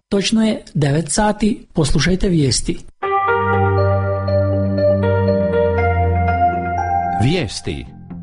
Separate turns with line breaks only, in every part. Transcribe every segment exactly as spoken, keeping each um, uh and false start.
Točno je devet sati, poslušajte vijesti.
Vijesti.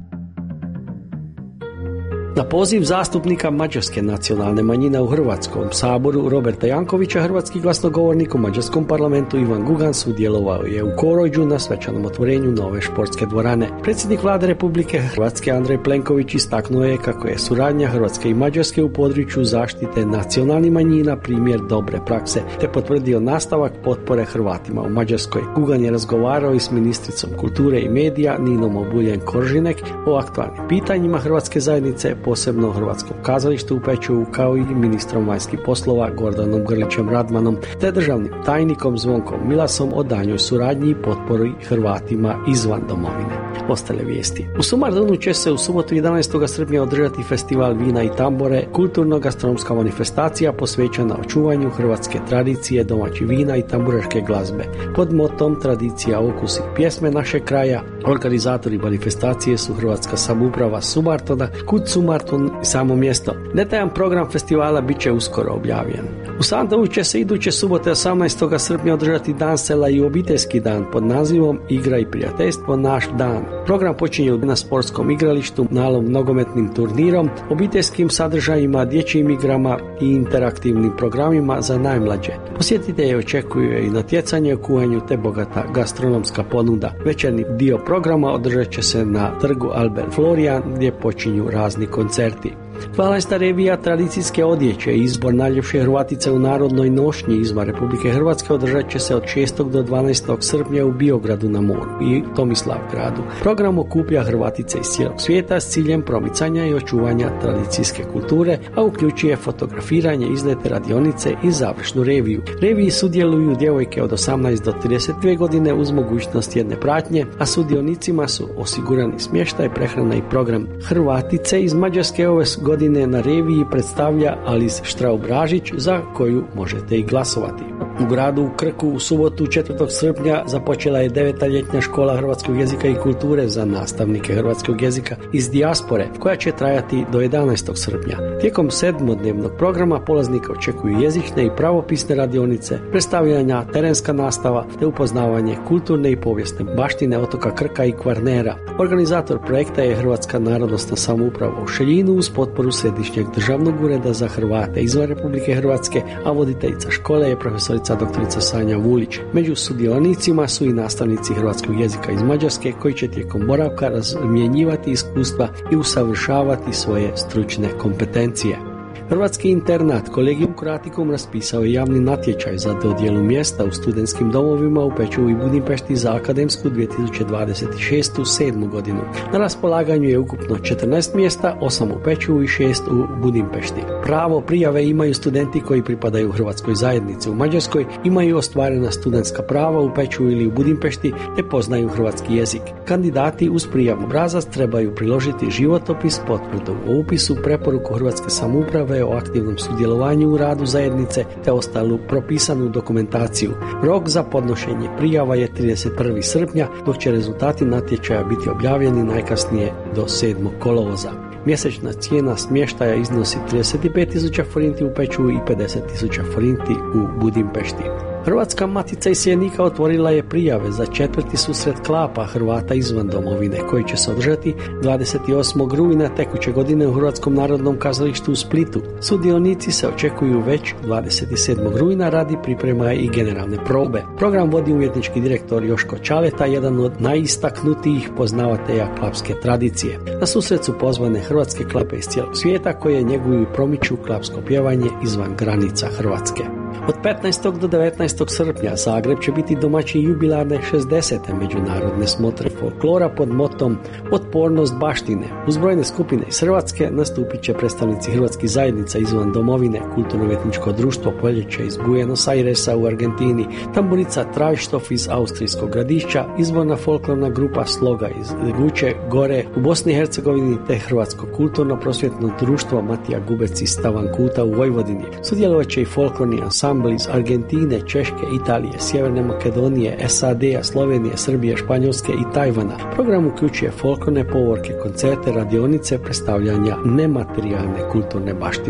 Na poziv zastupnika mađarske nacionalne manjine u Hrvatskom saboru Roberta Jankovića, hrvatski glasnogovornik u mađarskom parlamentu Ivan Gugan sudjelovao je u Korođu na svečanom otvorenju nove športske dvorane. Predsjednik Vlade Republike Hrvatske Andrej Plenković istaknuo je kako je suradnja Hrvatske i Mađarske u području zaštite nacionalnih manjina primjer dobre prakse, te potvrdio nastavak potpore Hrvatima u Mađarskoj. Gugan je razgovarao i s ministricom kulture i medija Ninom Obuljen Koržinek o aktualnim pitanjima hrvatske zajednice, posebno Hrvatskom kazalištu u Pečuvu, kao i ministrom vanjskih poslova Gordanom Grlićem Radmanom, te državnim tajnikom Zvonkom Milasom o daljnjoj suradnji i potpori Hrvatima izvan domovine. Ostale vijesti. U Sumardonu će se u subotu jedanaestog srpnja održati festival vina i tambore, kulturno-gastronomska manifestacija posvećena očuvanju hrvatske tradicije, domaćih vina i tamburaške glazbe. Pod motom Tradicija, okus i pjesme našeg kraja, organizatori manifestacije su Hrvatska samouprava Sumartona, Kud Sumarton i samo mjesto. Detaljan program festivala bit će uskoro objavljen. U Sandovu će se iduće subote osamnaestog srpnja održati dan sela i obiteljski dan pod nazivom Igra i prijateljstvo naš dan. Program počinje na sportskom igralištu, malom nogometnim turnirom, obiteljskim sadržajima, dječjim igrama i interaktivnim programima za najmlađe. Posjetitelje očekuju i natjecanje u kuhanju te bogata gastronomska ponuda. Večerni dio programa održat će se na trgu Albert Florian gdje počinju razni koncerti. dvanaesta revija tradicijske odjeće i izbor najljepše Hrvatice u narodnoj nošnji izvan Republike Hrvatske održat će se od šestog do dvanaestog srpnja u Biogradu na moru i Tomislavgradu. Program okuplja Hrvatice iz cijelog svijeta s ciljem promicanja i očuvanja tradicijske kulture, a uključuje fotografiranje, izlete, radionice i završnu reviju. Reviji sudjeluju djevojke od osamnaest do trideset dvije godine uz mogućnost jedne pratnje, a sudionicima su osigurani smještaj, prehrana i program. Hrvatice iz Mađarske ove godine na reviji predstavlja Alice Štraub-Ražić, za koju možete i glasovati. U gradu u Krku u subotu četvrtog srpnja započela je deveta ljetna škola hrvatskog jezika i kulture za nastavnike hrvatskog jezika iz dijaspore, koja će trajati do jedanaestog srpnja. Tijekom sedmodnevnog programa polaznika očekuju jezične i pravopisne radionice, predstavljanja, terenska nastava te upoznavanje kulturne i povijesne baštine otoka Krka i Kvarnera. Organizator projekta je Hrvatska narodnosna samouprava u Šeljinu uz potporu Središnjeg državnog ureda za Hrvate izvan Republike Hrvatske, a voditeljica škole je profesorica doktorica Sanja Vulić. Među sudionicima su i nastavnici hrvatskog jezika iz Mađarske koji će tijekom boravka razmjenjivati iskustva i usavršavati svoje stručne kompetencije. Hrvatski internat Kolegium Croaticum raspisao je javni natječaj za dodjelu mjesta u studentskim domovima u Pečuvu i Budimpešti za akademsku dvije tisuće dvadeset šest sedmu godinu. Na raspolaganju je ukupno četrnaest mjesta, osam u Pečuvu i šest u Budimpešti. Pravo prijave imaju studenti koji pripadaju Hrvatskoj zajednici u Mađarskoj, imaju ostvarena studentska prava u Pečuvu ili u Budimpešti te poznaju hrvatski jezik. Kandidati uz prijavni obrazac trebaju priložiti životopis, potvrdu o upisu, preporuku Hrvatske samouprave o aktivnom sudjelovanju u radu zajednice te ostalu propisanu dokumentaciju. Rok za podnošenje prijava je trideset prvog srpnja, dok će rezultati natječaja biti objavljeni najkasnije do sedmog kolovoza. Mjesečna cijena smještaja iznosi trideset pet tisuća forinti u Pečuvu i pedeset tisuća forinti u Budimpešti. Hrvatska matica iseljenika otvorila je prijave za četvrti susret klapa Hrvata izvan domovine, koji će se održati dvadeset osmog rujna tekuće godine u Hrvatskom narodnom kazalištu u Splitu. Sudionici se očekuju već dvadeset sedmog rujna radi priprema i generalne probe. Program vodi umjetnički direktor Joško Čaleta, jedan od najistaknutijih poznavatelja klapske tradicije. Na susret su pozvane hrvatske klape iz cijelog svijeta koje njeguju i promiču klapsko pjevanje izvan granica Hrvatske. Od petnaestog do devetnaestog srpnja Zagreb će biti domaćin jubilarne šezdesete međunarodne smotre folklora pod motom Otpornost baštine. Uz brojne skupine iz Hrvatske nastupit će predstavnici hrvatskih zajednica izvan domovine, kulturno-umjetničko društvo Poljeće iz Buenos Airesa u Argentini, tamburica Trajštof iz austrijskog Gradišća, izvorna folklorna grupa Sloga iz Guće Gore u Bosni i Hercegovini te Hrvatsko kulturno-prosvjetno društvo Matija Gubec iz Stavankuta u Vojvodini. Sudjelovat će i folklorni ansambl iz Argentine, Češke, Italije, Sjeverne Makedonije, S A D-a, Slovenije, Srbije, Španjolske i Tajvana. Program uključuje folklorne povorke, koncerte, radionice, predstavljanja nematerijalne kulturne baštine.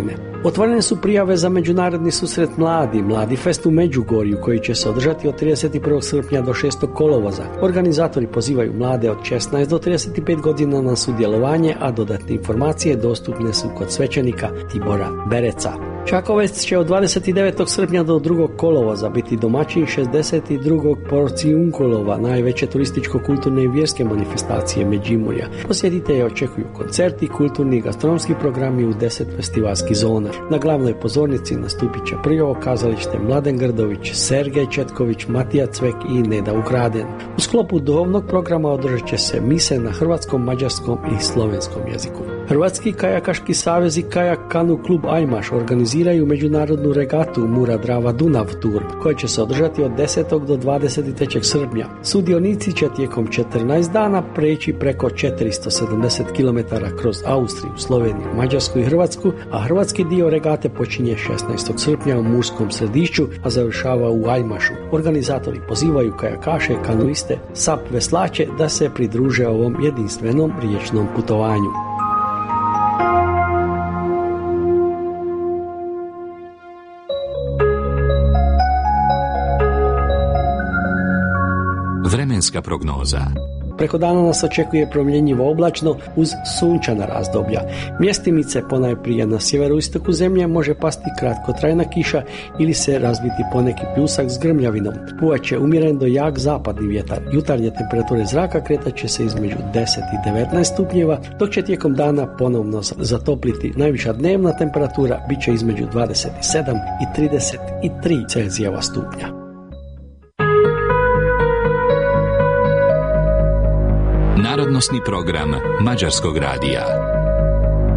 Otvorene su prijave za međunarodni susret mladi, Mladi fest u Međugorju, koji će se održati od trideset prvog srpnja do šestog kolovoza. Organizatori pozivaju mlade od šesnaest do trideset pet godina na sudjelovanje, a dodatne informacije dostupne su kod svećenika Tibora Bereca. Čakovec će od dvadeset devetog srpnja do drugog kolovoza biti domaćin šezdeset drugog Porcijunkolova, najveće turističko-kulturne i vjerske manifestacije Međimurja. Posjetitelje očekuju koncerti, kulturni i gastronomski programi u deset festivalskih zona. Na glavnoj pozornici nastupit će prvo kazalište Mladen Grdović, Sergej Četković, Matija Cvek i Neda Ukraden. U sklopu duhovnog programa održat će se mise na hrvatskom, mađarskom i slovenskom jeziku. Hrvatski kajakaški savez i kajak kanu klub Ajmaš organiziraju međunarodnu regatu Mura Drava Dunav Tour, koja će se održati od desetog do dvadeset trećeg srpnja. Sudionici će tijekom četrnaest dana preći preko četiristo sedamdeset kilometara kroz Austriju, Sloveniju, Mađarsku i Hrvatsku, a hrvatski dio regate počinje šesnaestog srpnja u Murskom Središću, a završava u Ajmašu. Organizatori pozivaju kajakaše, kanuiste, sap veslače da se pridruže ovom jedinstvenom riječnom putovanju.
Vremenska prognoza.
Preko dana nas očekuje promjenjivo oblačno uz sunčana razdoblja. Mjestimice ponajprije na sjeveroistoku zemlje može pasti kratkotrajna kiša ili se razviti poneki pljusak s grmljavinom. Puhaće umjeren do jak zapadni vjetar. Jutarnje temperature zraka kretat će se između deset i devetnaest stupnjeva, dok će tijekom dana ponovno zatopliti. Najviša dnevna temperatura bit će između dvadeset sedam i trideset tri Celzijeva stupnja.
Narodnosni program Mađarskog radija.